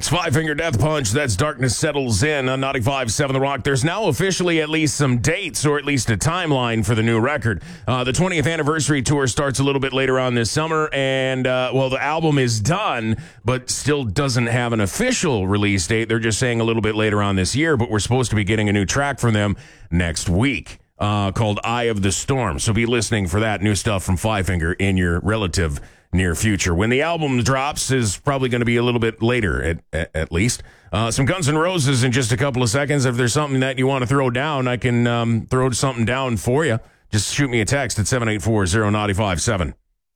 Five Finger Death Punch, that's Darkness Settles In on 95.7 The Rock. There's now officially at least some dates, or at least a timeline for the new record. The 20th anniversary tour starts a little bit later on this summer, and, the album is done, but still doesn't have an official release date. They're just saying a little bit later on this year, but we're supposed to be getting a new track from them next week called Eye of the Storm. So be listening for that new stuff from Five Finger in your relative near future. When the album drops is probably going to be a little bit later, at least. Some Guns N' Roses in just a couple of seconds. If there's something that you want to throw down, I can throw something down for you. Just shoot me a text at 784-0957.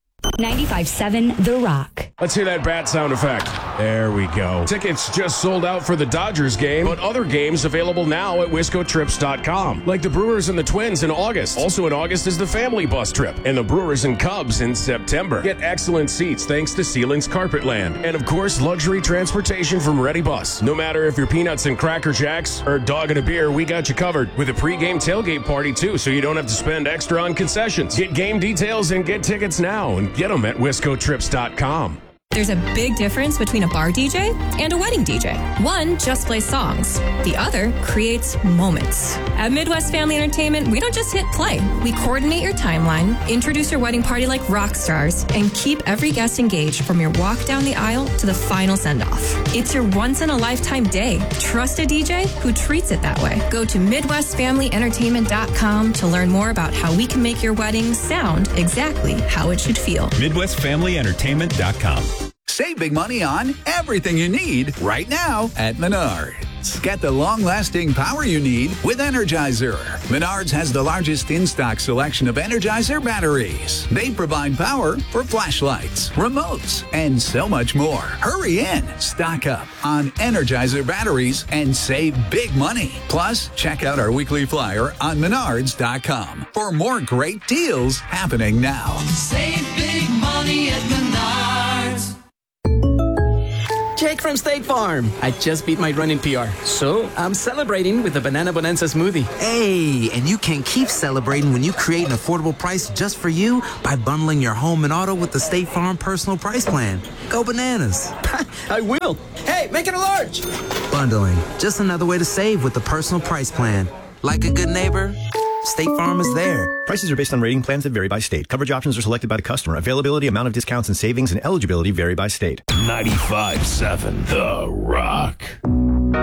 95.7 The Rock. Let's hear that bat sound effect. There we go. Tickets just sold out for the Dodgers game, but other games available now at WiscoTrips.com. Like the Brewers and the Twins in August. Also in August is the family bus trip, and the Brewers and Cubs in September. Get excellent seats thanks to Ceilings Carpetland. And of course, luxury transportation from Ready Bus. No matter if you're peanuts and Cracker Jacks or dog and a beer, we got you covered. With a pregame tailgate party too, so you don't have to spend extra on concessions. Get game details and get tickets now, and get them at WiscoTrips.com. There's a big difference between a bar DJ and a wedding DJ. One just plays songs. The other creates moments. At Midwest Family Entertainment, we don't just hit play. We coordinate your timeline, introduce your wedding party like rock stars, and keep every guest engaged from your walk down the aisle to the final send-off. It's your once-in-a-lifetime day. Trust a DJ who treats it that way. Go to MidwestFamilyEntertainment.com to learn more about how we can make your wedding sound exactly how it should feel. MidwestFamilyEntertainment.com. Save big money on everything you need right now at Menards. Get the long-lasting power you need with Energizer. Menards has the largest in-stock selection of Energizer batteries. They provide power for flashlights, remotes, and so much more. Hurry in, stock up on Energizer batteries, and save big money. Plus, check out our weekly flyer on Menards.com for more great deals happening now. Save big money at Menards. Jake from State Farm. I just beat my running PR, so I'm celebrating with a Banana Bonanza smoothie. Hey, and you can keep celebrating when you create an affordable price just for you by bundling your home and auto with the State Farm Personal Price Plan. Go bananas. I will. Hey, make it a large. Bundling, just another way to save with the Personal Price Plan. Like a good neighbor, State Farm is there. Prices are based on rating plans that vary by state. Coverage options are selected by the customer. Availability, amount of discounts and savings, and eligibility vary by state. 95.7 The Rock.